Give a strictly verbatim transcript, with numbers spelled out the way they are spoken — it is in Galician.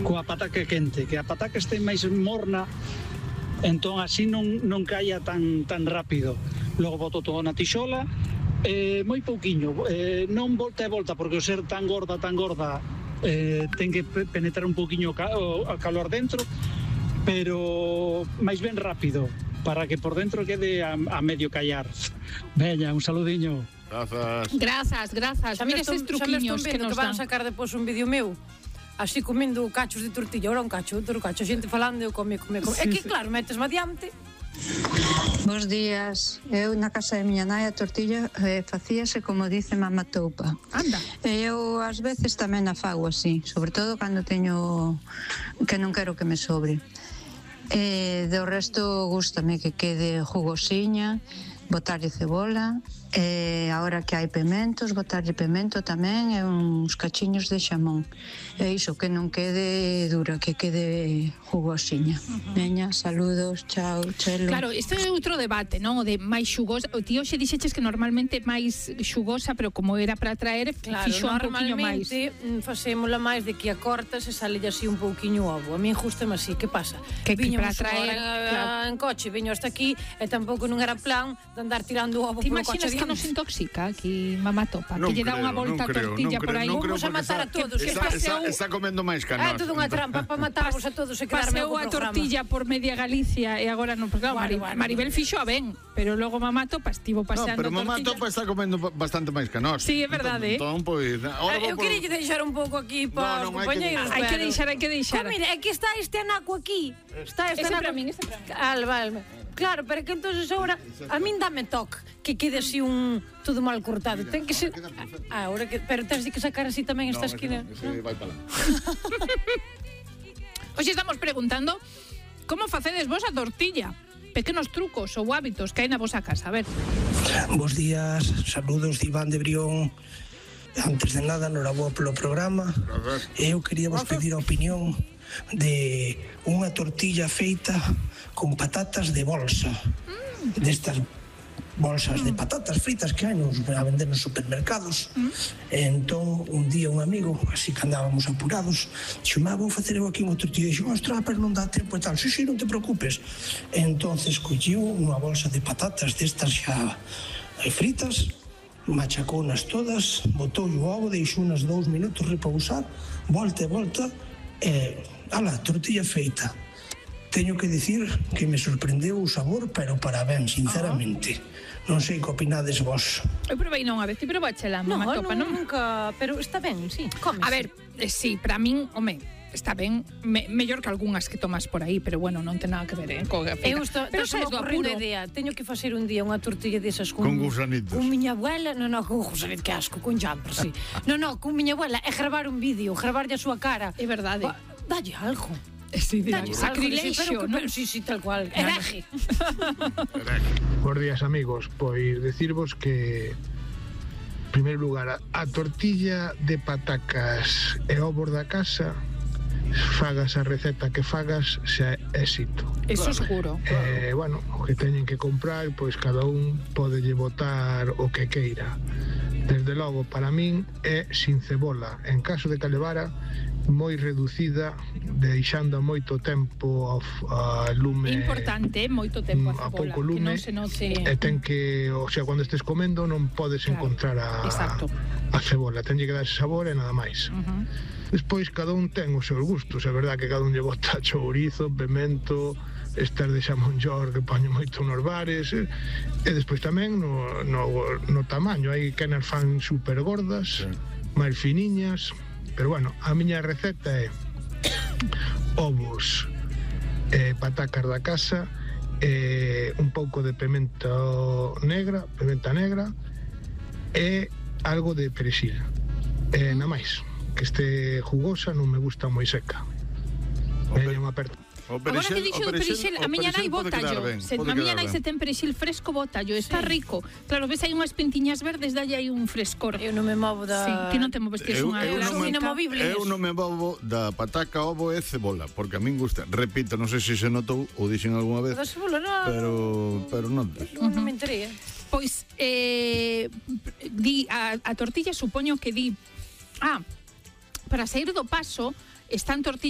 coa pataca quente, que a pataca este máis morna, entón así non, non caia tan, tan rápido. Logo boto todo na tixola, eh, moi pouquiño, eh, non volta e volta, porque o ser tan gorda, tan gorda, eh, ten que penetrar un pouquiño o, o calor dentro, pero máis ben rápido, para que por dentro quede a, a medio callar. Veña, un saludiño. Grazas. Grazas, grazas. Mira eses truquiños que nos que van dan. sacar depois un vídeo meu. Así comendo cachos de tortilla, ora un cacho, outro cacho, a xente falando, eu come, come, come. É que claro, metes adiante. Bos días. Eu na casa de miña nai a tortilla eh, facíase como dice mamá toupa. Anda. E eu ás veces tamén a fago así, sobre todo cando teño que non quero que me sobre. E do resto gústame que quede jugosiña, botarlle cebola, e agora que hai pementos, botarlle pemento tamén e uns cachiños de xamón. E iso, que non quede dura, que quede jugosiña. Uh-huh. Veña, saludos, chao, chelo. Claro, isto é outro debate, non? O de máis xugosa. O tío xe dixeches que normalmente máis xugosa, pero como era para traer, claro, fixo un pouquiño máis. Normalmente facémola máis de que a cortas e sale así un pouquiño ovo. A min justame así, que pasa? Que, que para Viñamos traer, claro, en coche, viño hasta aquí e tampouco non era plan de andar tirando o ovo Ti polo coche. imaginas que nos intoxica aquí mamá topa? Non que lle dá creo, unha volta a creo, tortilla non por aí. creo, non creo, Vamos a matar a todos. Está, está, está comendo máis que É nós. toda unha trampa para matarvos a todos e quedarme Paseu o a programa. tortilla por media Galicia e agora non, porque claro, Bueno, Mari, bueno. Maribel fixo a ben, pero logo mamá topa estivo No, paseando pero mamá tortilla. topa está comendo bastante máis que nós. Sí, é verdade. Entón, pois, ahora Eh, vou eu por- quería deixar un pouco aquí para No, os non, hai que compañeiros. Hai que pero- deixar, hai que deixar. Oh, mira, é que está este anaco aquí. Está este Ese anaco. para min, ese para min. Al, vale. Claro, pero que entonces ahora a min dame toque que quede así un todo mal cortado. Ten que ser ah, ahora que pero tens de que sacar así tamén esta No, esquina. ese non, ese vai para lá. Hoxe estamos preguntando como facedes vos a tortilla. Pequenos trucos ou hábitos que hai na vosa casa. A ver. Bos días, saludos de Iván de Brión. Antes de nada, noraboa polo programa. Eu quería vos pedir a opinión de unha tortilla feita con patatas de bolsa. Destas bolsas de patatas fritas que hai nos, a vender nos supermercados. E entón, un día un amigo, así que andábamos apurados, dixo, má, vou facer eu aquí unha tortilla. E dixo, ostras, pero non dá tempo e tal. Sí, sí, non te preocupes. E entonces colleu unha bolsa de patatas destas xa fritas, machacounas todas, botou o ovo, deixou unos dous minutos repousar, volta e volta, e, ala, tortilla feita. Teño que dicir que me sorprendeu o sabor, pero para ben, sinceramente. Non sei que opinades vos. Eu probei non a vez, ti probache la No, mamá topa, non, non? nunca, pero está ben, sí. Cómese. A ver, eh, sí, para min, home, está ben, me, mellor que algunhas que tomas por aí, pero bueno, non ten nada que ver, eh, coa feita. Eu estou, pero pero sabes do ocurrindo apuro. idea, teño que facer un día unha tortilla desas con Con gusanitos. Con miña abuela, non, non, con gusanito, que asco, con jumper, sí. Non, non, con miña abuela é gravar un vídeo, gravarlle a súa cara. É verdade. Pa, dalle algo. Sí, dirán, Dalle sacrilexio, algo, non? pero, sí, sí, tal cual. Hereje. Bos días, amigos. Pois decirvos que en primeiro lugar, a, a tortilla de patacas e ovos da casa, fagas a receta que fagas, xa é éxito. Eso seguro. Eh, bueno, o que teñen que comprar, pois cada un podelle botar o que queira. Desde logo, para min é sin cebola. En caso de que levara, moi reducida, deixando moito tempo a, a lume. Importante, moito tempo a a cebola, pouco que lume, non se note. e ten que, o sea, cando estés comendo non podes Claro, encontrar a, exacto. a cebola, tenlle que dar ese sabor e nada máis. Uh-huh. Despois cada un ten os seus gustos, é verdad que cada un lle bota chourizo, pemento, estas de xamón york que poño moito nos bares, e, e despois tamén no, no, no tamaño, hai quenas fan super gordas, sí, máis finiñas, pero bueno, a miña receta é ovos, eh, patacas da casa, eh, un pouco de pimenta negra, pimenta negra e algo de perexil. E nada máis, que este jugosa, non me gusta moi seca. Veña unha aperta. Agora que dixo do perexil, a miña nai bota yo. Se a miña nai se ten perexil fresco, bota yo, está Sí. rico. Claro, ves hai unhas pintiñas verdes, dalle aí un frescor. Eu non me movo da... Sí, ti non te moves, ti és Eu, unha eu, non me, inamovible eu iso. non me movo da pataca, ovo e cebola, porque a min gusta, repito, non sei se se notou ou dixen algunha vez, Da cebola, non. pero pero non. Non, non me enterei. Pois, eh, di, a, a tortilla supoño que di, ah, para sair do paso, están tortillas